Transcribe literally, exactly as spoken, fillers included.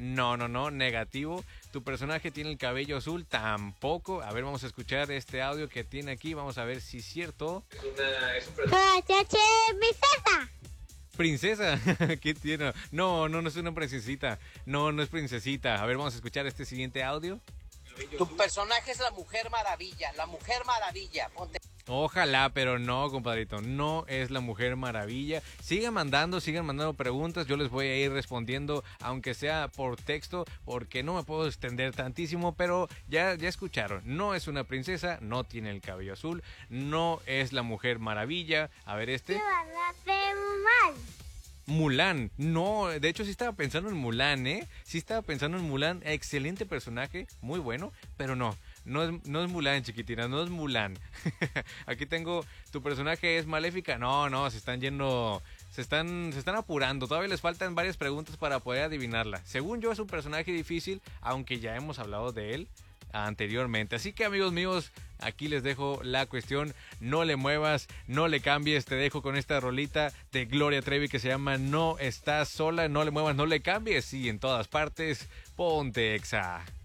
No, no, no, negativo. Tu personaje tiene el cabello azul, tampoco. A ver, vamos a escuchar este audio que tiene aquí, vamos a ver si es cierto. Es una, es un princesa. Princesa, ¿qué tiene? No, no, no es una princesita. No, no es princesita. A ver, vamos a escuchar este siguiente audio. Tu personaje es la Mujer Maravilla, la Mujer Maravilla. Ponte. Ojalá, pero no, compadrito, no es la Mujer Maravilla. Sigan mandando, sigan mandando preguntas, yo les voy a ir respondiendo, aunque sea por texto, porque no me puedo extender tantísimo, pero ya, ya escucharon, no es una princesa, no tiene el cabello azul, no es la Mujer Maravilla. A ver este. Mulan, no, de hecho sí estaba pensando en Mulan, ¿eh? Sí estaba pensando en Mulan, excelente personaje, muy bueno, pero no. No es, no es Mulan, chiquitina, no es Mulan. Aquí tengo, tu personaje es Maléfica. No, no, se están yendo, se están, se están apurando. Todavía les faltan varias preguntas para poder adivinarla. Según yo es un personaje difícil, aunque ya hemos hablado de él anteriormente. Así que amigos míos, aquí les dejo la cuestión. No le muevas, no le cambies. Te dejo con esta rolita de Gloria Trevi que se llama No estás sola. No le muevas, no le cambies. Y en todas partes, ponte Exa.